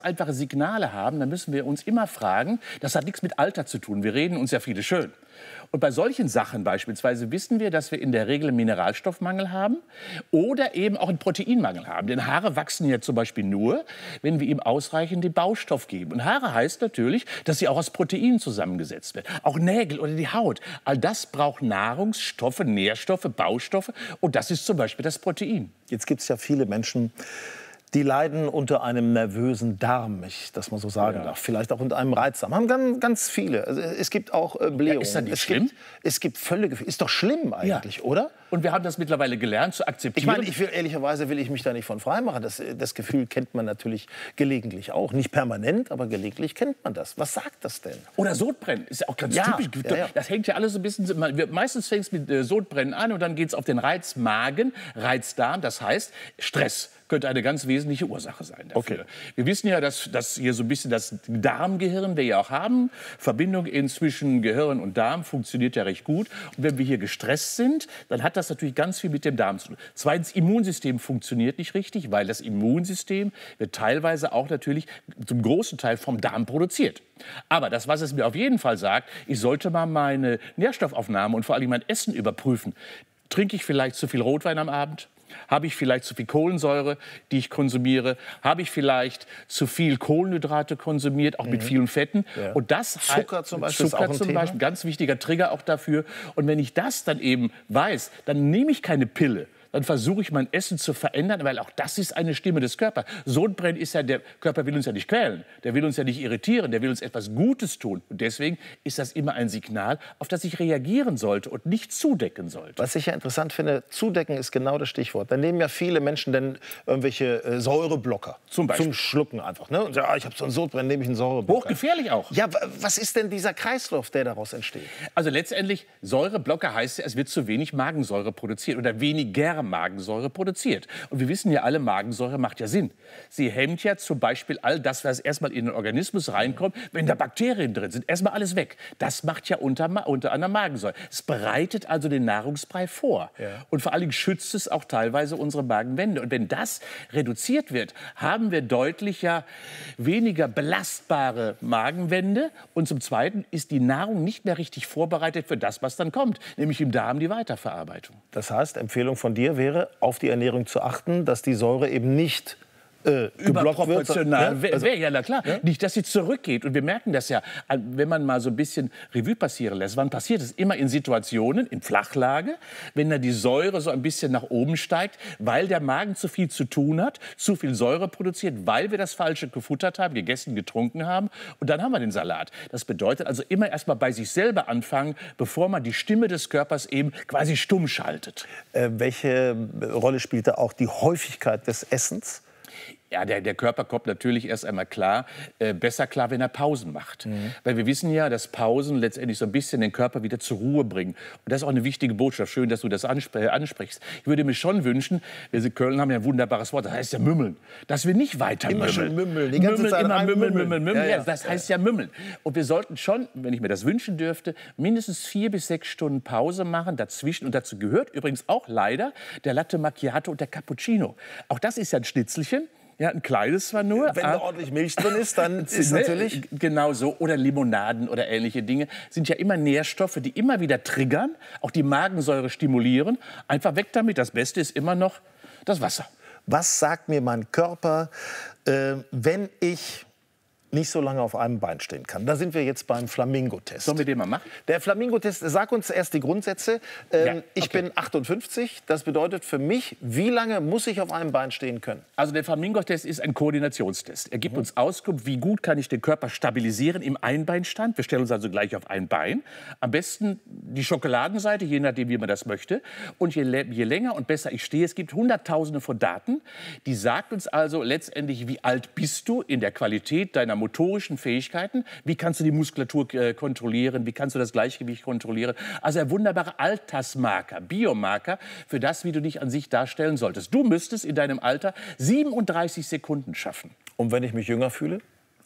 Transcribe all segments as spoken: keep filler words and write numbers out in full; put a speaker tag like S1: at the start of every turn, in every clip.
S1: einfache Signale haben, dann müssen wir uns immer fragen, das hat nichts mit Alter zu tun. Wir reden uns ja viele schön. Und bei solchen Sachen beispielsweise wissen wir, dass wir in der Regel einen Mineralstoffmangel haben oder eben auch einen Proteinmangel haben. Denn Haare wachsen ja zum Beispiel nur, wenn wir ihm ausreichend den Baustoff geben. Und Haare heißt natürlich, dass sie auch aus Proteinen zusammengesetzt wird. Auch Nägel oder die Haut. All das braucht Nahrungsstoffe, Nährstoffe, Baustoffe. Und das ist zum Beispiel das Protein.
S2: Jetzt gibt es ja viele Menschen, die leiden unter einem nervösen Darm, ich das mal so sagen ja. darf. Vielleicht auch unter einem Reizdarm. Haben ganz, ganz viele. Also es gibt auch äh, Blähungen. Ja,
S1: ist das nicht
S2: es
S1: schlimm?
S2: Gibt, es gibt völlige... Ist doch schlimm eigentlich, ja. oder?
S1: Und wir haben das mittlerweile gelernt zu akzeptieren.
S2: Ich meine, ich will, ehrlicherweise will ich mich da nicht von freimachen. Das, das Gefühl kennt man natürlich gelegentlich auch. Nicht permanent, aber gelegentlich kennt man das. Was sagt das denn?
S1: Oder Sodbrennen. Ist ja auch ganz
S2: ja,
S1: typisch.
S2: Ja, ja.
S1: Das hängt ja alles so ein bisschen... Meistens fängt es mit äh, Sodbrennen an und dann geht es auf den Reizmagen, Reizdarm. Das heißt, Stress könnte eine ganz wesentliche Ursache sein dafür. Okay. Wir wissen ja, dass, dass hier so ein bisschen das Darmgehirn, wir ja auch haben, Verbindung zwischen Gehirn und Darm funktioniert ja recht gut. Und wenn wir hier gestresst sind, dann hat das natürlich ganz viel mit dem Darm zu tun. Zweitens, Immunsystem funktioniert nicht richtig, weil das Immunsystem wird teilweise auch natürlich zum großen Teil vom Darm produziert. Aber das, was es mir auf jeden Fall sagt, ich sollte mal meine Nährstoffaufnahme und vor allem mein Essen überprüfen. Trinke ich vielleicht zu viel Rotwein am Abend? Habe ich vielleicht zu viel Kohlensäure, die ich konsumiere? Habe ich vielleicht zu viel Kohlenhydrate konsumiert, auch mhm. mit vielen Fetten? Ja. Und das
S2: Zucker zum Beispiel
S1: Zucker
S2: ist auch ein
S1: zum
S2: Thema.
S1: Beispiel, ganz wichtiger Trigger auch dafür. Und wenn ich das dann eben weiß, dann nehme ich keine Pille. Dann versuche ich mein Essen zu verändern, weil auch das ist eine Stimme des Körpers. Sodbrennen ist ja, der Körper will uns ja nicht quälen, der will uns ja nicht irritieren, der will uns etwas Gutes tun. Und deswegen ist das immer ein Signal, auf das ich reagieren sollte und nicht zudecken sollte.
S2: Was ich ja interessant finde, zudecken ist genau das Stichwort. Da nehmen ja viele Menschen dann irgendwelche äh, Säureblocker
S1: zum,
S2: zum Schlucken einfach. Ne? Und ja, ich habe so einen Sodbrennen, nehme ich einen Säureblocker.
S1: Hochgefährlich auch.
S2: Ja, was ist denn dieser Kreislauf, der daraus entsteht?
S1: Also letztendlich, Säureblocker heißt ja, es wird zu wenig Magensäure produziert oder weniger Magensäure produziert. Und wir wissen ja alle, Magensäure macht ja Sinn. Sie hemmt ja zum Beispiel all das, was erstmal in den Organismus reinkommt, wenn da Bakterien drin sind. Erstmal alles weg. Das macht ja unter, unter anderem Magensäure. Es bereitet also den Nahrungsbrei vor. Ja. Und vor allen Dingen schützt es auch teilweise unsere Magenwände. Und wenn das reduziert wird, haben wir deutlich ja weniger belastbare Magenwände. Und zum Zweiten ist die Nahrung nicht mehr richtig vorbereitet für das, was dann kommt, nämlich im Darm die Weiterverarbeitung.
S2: Das heißt, Empfehlung von dir wäre, auf die Ernährung zu achten, dass die Säure eben nicht äh,
S1: überproportional wäre.
S2: Also,
S1: ja, na klar. Ja? Nicht, dass sie zurückgeht. Und wir merken das ja, wenn man mal so ein bisschen Revue passieren lässt. Wann passiert es? Immer in Situationen, in Flachlage, wenn da die Säure so ein bisschen nach oben steigt, weil der Magen zu viel zu tun hat, zu viel Säure produziert, weil wir das Falsche gefuttert haben, gegessen, getrunken haben. Und dann haben wir den Salat. Das bedeutet also immer erst mal bei sich selber anfangen, bevor man die Stimme des Körpers eben quasi stumm schaltet.
S2: Äh, welche Rolle spielt da auch die Häufigkeit des Essens?
S1: Ja, der, der Körper kommt natürlich erst einmal klar, äh, besser klar, wenn er Pausen macht. Mhm. Weil wir wissen ja, dass Pausen letztendlich so ein bisschen den Körper wieder zur Ruhe bringen. Und das ist auch eine wichtige Botschaft. Schön, dass du das anspr ansprichst. Ich würde mir schon wünschen, wir in Köln haben ja ein wunderbares Wort, das heißt ja mümmeln. Dass wir nicht weiter
S2: immer
S1: mümmeln.
S2: Schon mümmeln. Die ganze
S1: mümmeln,
S2: Zeit
S1: immer mümmeln,
S2: mümmeln,
S1: mümmeln, mümmeln.
S2: Ja, ja.
S1: Ja, das heißt ja mümmeln. Und wir sollten schon, wenn ich mir das wünschen dürfte, mindestens vier bis sechs Stunden Pause machen dazwischen. Und dazu gehört übrigens auch leider der Latte Macchiato und der Cappuccino. Auch das ist ja ein Schnitzelchen. Ja, ein kleines zwar nur.
S2: Wenn da ordentlich Milch drin ist, dann ist
S1: ne,
S2: natürlich...
S1: Genau so. Oder Limonaden oder ähnliche Dinge. Sind ja immer Nährstoffe, die immer wieder triggern, auch die Magensäure stimulieren. Einfach weg damit. Das Beste ist immer noch das Wasser.
S2: Was sagt mir mein Körper, äh, wenn ich nicht so lange auf einem Bein stehen kann? Da sind wir jetzt beim Flamingo-Test.
S1: Sollen wir den mal machen?
S2: Der Flamingo-Test, sag uns erst die Grundsätze. Ähm,
S1: ja, okay.
S2: Ich bin achtundfünfzig, das bedeutet für mich, wie lange muss ich auf einem Bein stehen können?
S1: Also der Flamingo-Test ist ein Koordinationstest. Er gibt mhm. uns Auskunft, wie gut kann ich den Körper stabilisieren im Einbeinstand. Wir stellen uns also gleich auf ein Bein. Am besten die Schokoladenseite, je nachdem, wie man das möchte. Und je, je länger und besser ich stehe, es gibt Hunderttausende von Daten, die sagt uns also letztendlich, wie alt bist du in der Qualität deiner motorischen Fähigkeiten, wie kannst du die Muskulatur äh, kontrollieren, wie kannst du das Gleichgewicht kontrollieren. Also ein wunderbarer Altersmarker, Biomarker für das, wie du dich an sich darstellen solltest. Du müsstest in deinem Alter siebenunddreißig Sekunden schaffen.
S2: Und wenn ich mich jünger fühle?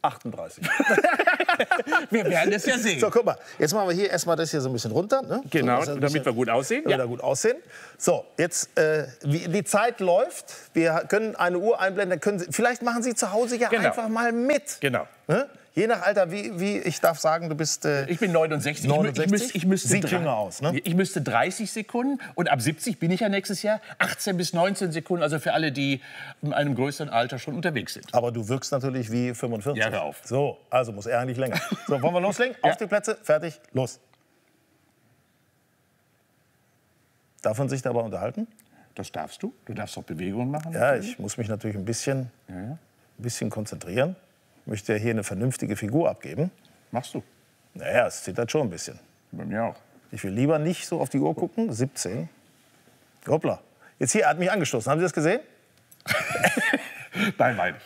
S2: achtunddreißig.
S1: Wir werden es ja sehen.
S2: So, guck mal. Jetzt machen wir hier erstmal das hier so ein bisschen runter. Ne?
S1: Genau,
S2: so,
S1: damit wir gut aussehen.
S2: Damit wir gut aussehen. So, jetzt, äh, wie, die Zeit läuft. Wir können eine Uhr einblenden. Dann können Sie, vielleicht machen Sie zu Hause ja
S1: Genau.
S2: einfach mal mit.
S1: Genau.
S2: Ne? Je nach Alter, wie, wie ich darf sagen, du bist... Äh,
S1: Ich bin neunundsechzig.
S2: neunundsechzig?
S1: Ich, müsste, ich müsste
S2: Sieht
S1: drei-
S2: jünger aus, ne?
S1: Ich müsste dreißig Sekunden und ab siebzig bin ich ja nächstes Jahr. achtzehn bis neunzehn Sekunden, also für alle, die in einem größeren Alter schon unterwegs sind.
S2: Aber du wirkst natürlich wie fünfundvierzig.
S1: Ja, hör auf.
S2: So, also muss er eigentlich länger. So, wollen wir loslegen?
S1: Ja.
S2: Auf die Plätze, fertig, los. Darf man sich dabei unterhalten?
S1: Das darfst du. Du darfst auch Bewegungen machen.
S2: Ja, ich muss mich natürlich ein bisschen,
S1: Ja, ja.
S2: ein bisschen konzentrieren. Ich möchte ja hier eine vernünftige Figur abgeben.
S1: Machst du.
S2: Naja, es zittert schon ein bisschen.
S1: Bei mir auch.
S2: Ich will lieber nicht so auf die Uhr gucken. siebzehn. Hoppla. Jetzt hier, er hat mich angestoßen. Haben Sie das gesehen?
S1: Nein, meine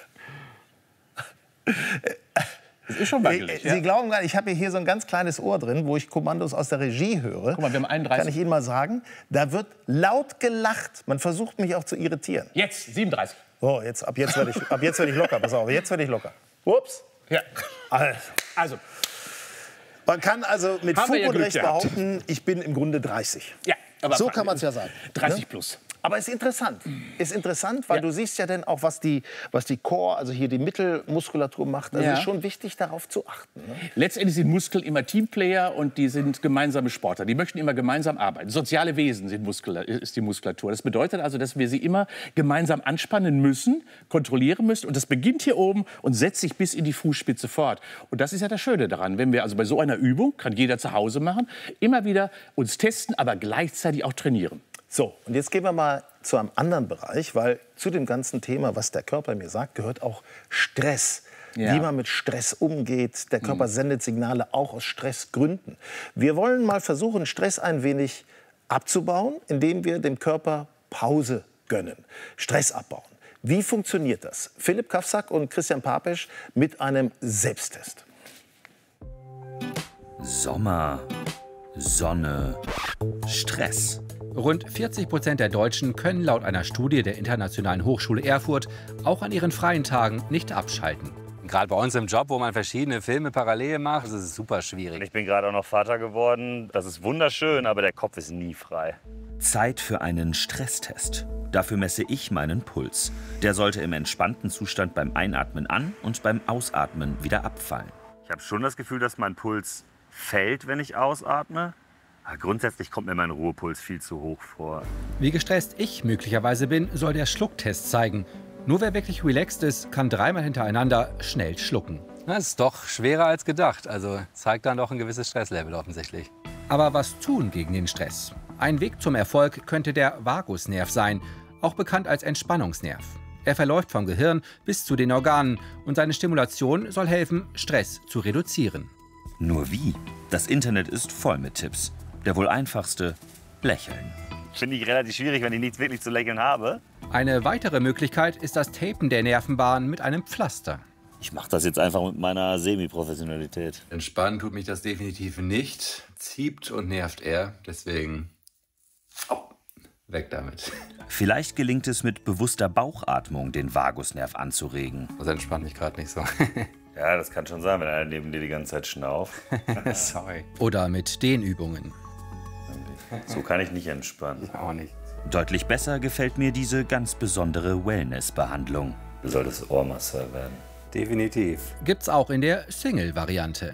S1: ich. Das ist schon wackelig.
S2: Sie
S1: Ja.
S2: glauben gar nicht, ich habe hier so ein ganz kleines Ohr drin, wo ich Kommandos aus der Regie höre.
S1: Guck mal, wir haben einunddreißig.
S2: Kann ich Ihnen mal sagen, da wird laut gelacht. Man versucht mich auch zu irritieren.
S1: Jetzt, siebenunddreißig.
S2: So, jetzt, ab jetzt werde ich, ab jetzt werd ich locker. Pass auf, jetzt werde ich locker. Ups.
S1: Ja.
S2: Also,
S1: Also,
S2: man kann also mit
S1: Haben
S2: Fug
S1: wir ja
S2: und
S1: Glück
S2: Recht
S1: gehabt.
S2: behaupten, ich bin im Grunde dreißig.
S1: ja. Aber
S2: So kann man es ja sagen.
S1: dreißig
S2: Ne?
S1: plus.
S2: Aber ist interessant. Ist interessant, weil
S1: Ja.
S2: du siehst ja dann auch, was die, was die Core, also hier die Mittelmuskulatur macht. Also
S1: Ja.
S2: ist schon wichtig, darauf zu achten. Ne?
S1: Letztendlich sind Muskeln immer Teamplayer und die sind gemeinsame Sportler. Die möchten immer gemeinsam arbeiten. Soziale Wesen sind Muskel, ist die Muskulatur. Das bedeutet also, dass wir sie immer gemeinsam anspannen müssen, kontrollieren müssen. Und das beginnt hier oben und setzt sich bis in die Fußspitze fort. Und das ist ja das Schöne daran. Wenn wir also bei so einer Übung, kann jeder zu Hause machen, immer wieder uns testen, aber gleichzeitig auch trainieren.
S2: So, und jetzt gehen wir mal zu einem anderen Bereich, weil zu dem ganzen Thema, was der Körper mir sagt, gehört auch Stress.
S1: Ja.
S2: Wie man mit Stress umgeht. Der Körper sendet Signale auch aus Stressgründen. Wir wollen mal versuchen, Stress ein wenig abzubauen, indem wir dem Körper Pause gönnen. Stress abbauen. Wie funktioniert das? Philipp Kafsak und Christian Papesch mit einem Selbsttest.
S3: Sommer, Sonne, Stress.
S4: Rund vierzig Prozent der Deutschen können laut einer Studie der Internationalen Hochschule Erfurt auch an ihren freien Tagen nicht abschalten.
S5: Gerade bei uns im Job, wo man verschiedene Filme parallel macht, das ist super schwierig.
S6: Ich bin gerade auch noch Vater geworden. Das ist wunderschön, aber der Kopf ist nie frei.
S3: Zeit für einen Stresstest. Dafür messe ich meinen Puls. Der sollte im entspannten Zustand beim Einatmen an und beim Ausatmen wieder abfallen.
S6: Ich habe schon das Gefühl, dass mein Puls fällt, wenn ich ausatme. Aber grundsätzlich kommt mir mein Ruhepuls viel zu hoch vor.
S4: Wie gestresst ich möglicherweise bin, soll der Schlucktest zeigen. Nur wer wirklich relaxed ist, kann dreimal hintereinander schnell schlucken.
S5: Das ist doch schwerer als gedacht. Also zeigt dann doch ein gewisses Stresslevel offensichtlich.
S4: Aber was tun gegen den Stress? Ein Weg zum Erfolg könnte der Vagusnerv sein, auch bekannt als Entspannungsnerv. Er verläuft vom Gehirn bis zu den Organen und seine Stimulation soll helfen, Stress zu reduzieren.
S3: Nur wie? Das Internet ist voll mit Tipps. Der wohl einfachste: Lächeln.
S6: Finde ich relativ schwierig, wenn ich nichts wirklich zu lächeln habe.
S4: Eine weitere Möglichkeit ist das Tapen der Nervenbahn mit einem Pflaster.
S6: Ich mache das jetzt einfach mit meiner Semi-Professionalität.
S5: Entspannen tut mich das definitiv nicht. Zieht und nervt eher. Deswegen oh, weg damit.
S3: Vielleicht gelingt es mit bewusster Bauchatmung, den Vagusnerv anzuregen.
S5: Das entspannt mich gerade nicht so.
S6: Ja, das kann schon sein, wenn einer neben dir die ganze Zeit schnauft.
S5: Sorry.
S4: Oder mit Dehnübungen.
S6: So kann ich nicht entspannen.
S5: Auch nicht.
S3: Deutlich besser gefällt mir diese ganz besondere Wellness-Behandlung.
S6: Du solltest Ohrmasseur werden.
S5: Definitiv.
S4: Gibt's auch in der Single-Variante.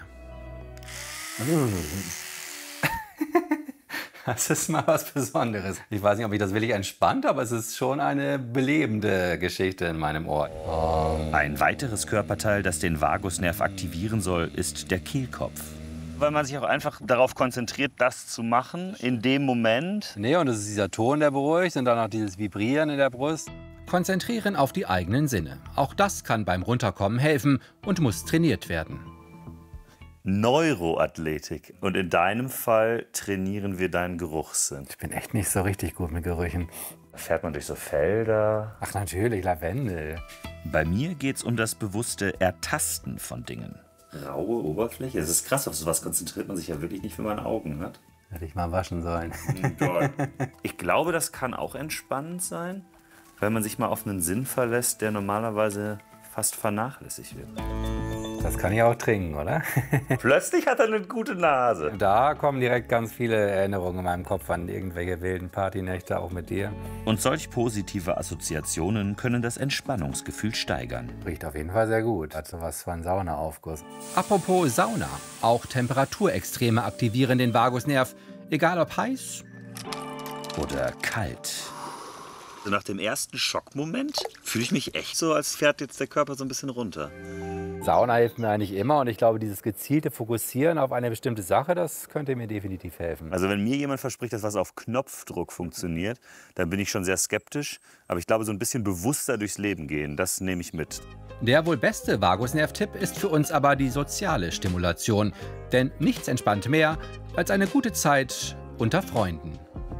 S5: Das ist mal was Besonderes. Ich weiß nicht, ob mich das wirklich entspannt, aber es ist schon eine belebende Geschichte in meinem Ohr. Oh.
S3: Ein weiteres Körperteil, das den Vagusnerv aktivieren soll, ist der Kehlkopf.
S6: Weil man sich auch einfach darauf konzentriert, das zu machen in dem Moment.
S5: Nee, und es ist dieser Ton, der beruhigt und dann auch dieses Vibrieren in der Brust.
S4: Konzentrieren auf die eigenen Sinne. Auch das kann beim Runterkommen helfen und muss trainiert werden.
S6: Neuroathletik. Und in deinem Fall trainieren wir deinen Geruchssinn.
S5: Ich bin echt nicht so richtig gut mit Gerüchen.
S6: Da fährt man durch so Felder.
S5: Ach natürlich, Lavendel.
S3: Bei mir geht's um das bewusste Ertasten von Dingen.
S7: Raue Oberfläche. Es ist krass, auf sowas konzentriert man sich ja wirklich nicht, wenn man Augen hat.
S5: Hätte ich mal waschen sollen.
S6: Ich glaube, das kann auch entspannend sein, weil man sich mal auf einen Sinn verlässt, der normalerweise
S7: fast vernachlässigt wird.
S5: Das kann ich auch trinken, oder?
S7: Plötzlich hat er eine gute Nase.
S5: Da kommen direkt ganz viele Erinnerungen in meinem Kopf an irgendwelche wilden Partynächte, auch mit dir.
S3: Und solch positive Assoziationen können das Entspannungsgefühl steigern.
S5: Riecht auf jeden Fall sehr gut. Hat sowas von Saunaaufguss.
S4: Apropos Sauna. Auch Temperaturextreme aktivieren den Vagusnerv. Egal ob heiß
S3: oder kalt.
S7: Also nach dem ersten Schockmoment fühle ich mich echt so, als fährt jetzt der Körper so ein bisschen runter.
S5: Sauna hilft mir eigentlich immer und ich glaube, dieses gezielte Fokussieren auf eine bestimmte Sache, das könnte mir definitiv helfen.
S7: Also wenn mir jemand verspricht, dass was auf Knopfdruck funktioniert, dann bin ich schon sehr skeptisch. Aber ich glaube, so ein bisschen bewusster durchs Leben gehen, das nehme ich mit.
S4: Der wohl beste Vagusnerv-Tipp ist für uns aber die soziale Stimulation. Denn nichts entspannt mehr als eine gute Zeit unter Freunden.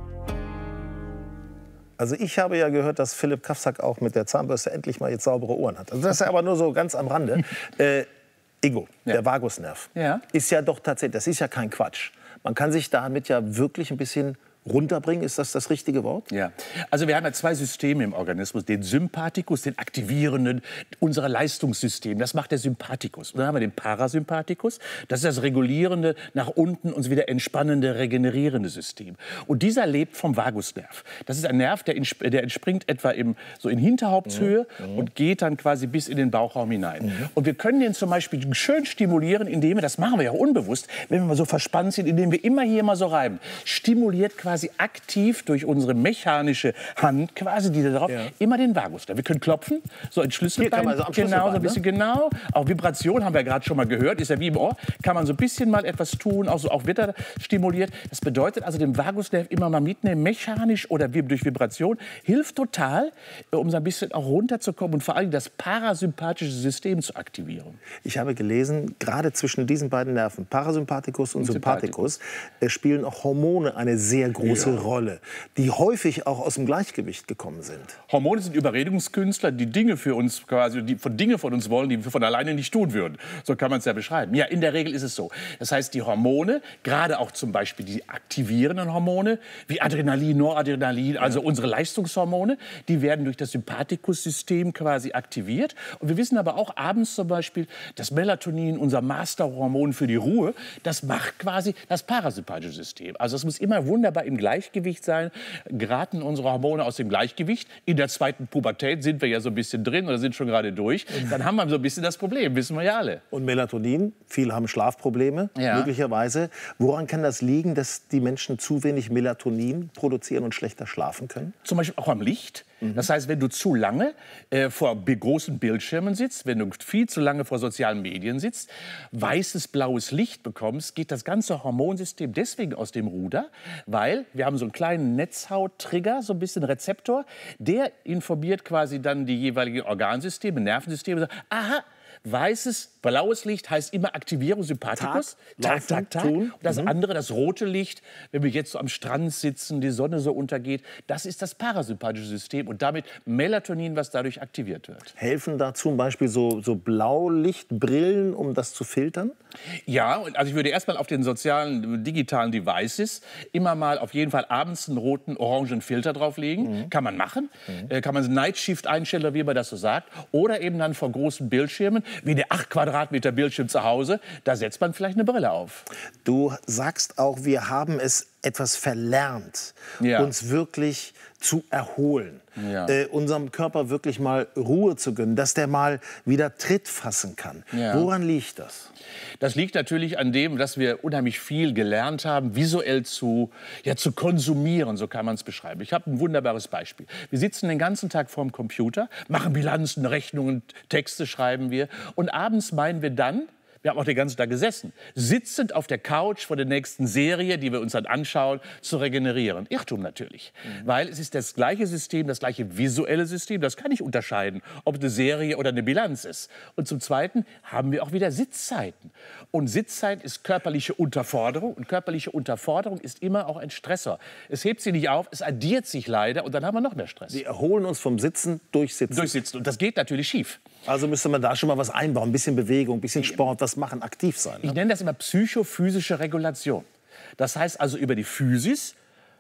S2: Also ich habe ja gehört, dass Philipp Kafzak auch mit der Zahnbürste endlich mal jetzt saubere Ohren hat. Also das ist aber nur so ganz am Rande. Äh, Ingo, ja. Der Vagusnerv
S1: ja.
S2: ist ja doch tatsächlich, das ist ja kein Quatsch. Man kann sich damit ja wirklich ein bisschen runterbringen, ist das das richtige Wort?
S1: Ja, also wir haben ja zwei Systeme im Organismus, den Sympathikus, den aktivierenden, unser Leistungssystem, das macht der Sympathikus. Und dann haben wir den Parasympathikus, das ist das regulierende, nach unten uns wieder entspannende, regenerierende System. Und dieser lebt vom Vagusnerv. Das ist ein Nerv, der, der entspringt etwa im, so in Hinterhauptshöhe mhm. und geht dann quasi bis in den Bauchraum hinein. Mhm. Und wir können den zum Beispiel schön stimulieren, indem wir, das machen wir ja unbewusst, wenn wir mal so verspannt sind, indem wir immer hier mal so reiben, stimuliert quasi quasi aktiv durch unsere mechanische Hand quasi, die da drauf, ja. immer den Vagusnerv. Wir können klopfen, so ein Schlüsselbein,
S2: also
S1: genau, so ein bisschen, ne? Genau. Auch Vibration haben wir gerade schon mal gehört, ist ja wie im Ohr, kann man so ein bisschen mal etwas tun, auch so auch wird er stimuliert. Das bedeutet also, den Vagusnerv immer mal mitnehmen, mechanisch oder durch Vibration, hilft total, um so ein bisschen auch runterzukommen und vor allem das parasympathische System zu aktivieren.
S2: Ich habe gelesen, gerade zwischen diesen beiden Nerven, Parasympathikus und, und Sympathikus, Sympathikus, spielen auch Hormone eine sehr große große ja. Rolle, die häufig auch aus dem Gleichgewicht gekommen sind.
S1: Hormone sind Überredungskünstler, die Dinge für uns quasi, die von Dinge von uns wollen, die wir von alleine nicht tun würden. So kann man es ja beschreiben. Ja, in der Regel ist es so. Das heißt, die Hormone, gerade auch zum Beispiel die aktivierenden Hormone, wie Adrenalin, Noradrenalin, also ja. unsere Leistungshormone, die werden durch das Sympathikus-System quasi aktiviert. Und wir wissen aber auch abends zum Beispiel, das Melatonin, unser Masterhormon für die Ruhe, das macht quasi das parasympathische System. Also es muss immer wunderbar im Gleichgewicht sein. Geraten unsere Hormone aus dem Gleichgewicht. In der zweiten Pubertät sind wir ja so ein bisschen drin oder sind schon gerade durch. Dann haben wir so ein bisschen das Problem, wissen wir ja alle.
S2: Und Melatonin, viele haben Schlafprobleme,
S1: ja.
S2: möglicherweise. Woran kann das liegen, dass die Menschen zu wenig Melatonin produzieren und schlechter schlafen können?
S1: Zum Beispiel auch am Licht. Das heißt, wenn du zu lange äh, vor großen Bildschirmen sitzt, wenn du viel zu lange vor sozialen Medien sitzt, weißes, blaues Licht bekommst, geht das ganze Hormonsystem deswegen aus dem Ruder, weil wir haben so einen kleinen Netzhaut-Trigger, so ein bisschen Rezeptor, der informiert quasi dann die jeweiligen Organsysteme, Nervensysteme, sagt, aha, weißes, blaues Licht heißt immer Aktivierung Sympathikus. Tag, Tag, Tag. Und das mhm. andere, das rote Licht, wenn wir jetzt so am Strand sitzen, die Sonne so untergeht, das ist das parasympathische System und damit Melatonin, was dadurch aktiviert wird.
S2: Helfen da zum Beispiel so, so Blaulichtbrillen, um das zu filtern?
S1: Ja, also ich würde erstmal auf den sozialen, digitalen Devices immer mal auf jeden Fall abends einen roten, orangen Filter drauflegen. Mhm. Kann man machen. Mhm. Äh, kann man Night Shift einstellen, wie man das so sagt. Oder eben dann vor großen Bildschirmen, wie der acht Quadratmeter Bildschirm zu Hause, da setzt man vielleicht eine Brille auf.
S2: Du sagst auch, wir haben es etwas verlernt, ja. uns wirklich zu erholen, ja. äh, unserem Körper wirklich mal Ruhe zu gönnen, dass der mal wieder Tritt fassen kann. Ja. Woran liegt das?
S1: Das liegt natürlich an dem, dass wir unheimlich viel gelernt haben, visuell zu, ja, zu konsumieren, so kann man es beschreiben. Ich habe ein wunderbares Beispiel. Wir sitzen den ganzen Tag vorm Computer, machen Bilanzen, Rechnungen, Texte schreiben wir und abends meinen wir dann, wir haben auch den ganzen Tag gesessen, sitzend auf der Couch vor der nächsten Serie, die wir uns dann anschauen, zu regenerieren. Irrtum natürlich. Mhm. Weil es ist das gleiche System, das gleiche visuelle System, das kann ich unterscheiden, ob eine Serie oder eine Bilanz ist. Und zum Zweiten haben wir auch wieder Sitzzeiten. Und Sitzzeit ist körperliche Unterforderung. Und körperliche Unterforderung ist immer auch ein Stressor. Es hebt sich nicht auf, es addiert sich leider und dann haben wir noch mehr Stress.
S2: Wir erholen uns vom Sitzen durch Sitzen.
S1: Durch Sitzen. Und das geht natürlich schief.
S2: Also müsste man da schon mal was einbauen, ein bisschen Bewegung, ein bisschen Sport, was machen, aktiv sein. Ne?
S1: Ich nenne das immer psychophysische Regulation. Das heißt also über die Physis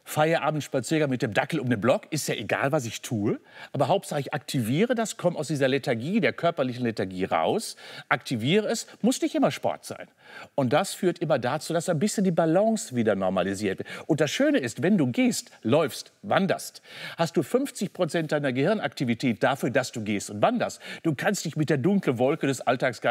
S1: Feierabendspaziergang mit dem Dackel um den Block, ist ja egal, was ich tue. Aber Hauptsache, ich aktiviere das, komme aus dieser Lethargie, der körperlichen Lethargie raus, aktiviere es, muss nicht immer Sport sein. Und das führt immer dazu, dass ein bisschen die Balance wieder normalisiert wird. Und das Schöne ist, wenn du gehst, läufst, wanderst, hast du fünfzig Prozent deiner Gehirnaktivität dafür, dass du gehst und wanderst. Du kannst dich mit der dunklen Wolke des Alltags gar